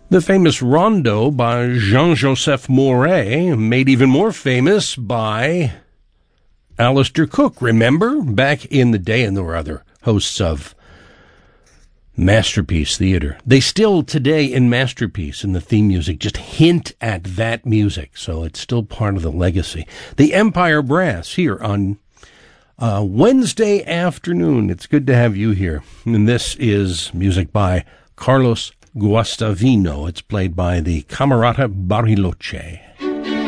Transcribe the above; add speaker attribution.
Speaker 1: The famous Rondo by Jean-Joseph Mouret, made even more famous by Alistair Cook. Remember? Back in the day, and there were other hosts of Masterpiece Theater. They still today in Masterpiece, in the theme music, just hint at that music. So it's still part of the legacy. The Empire Brass here on Wednesday afternoon. It's good to have you here. And this is music by Carlos Guastavino. It's played by the Camerata Bariloche.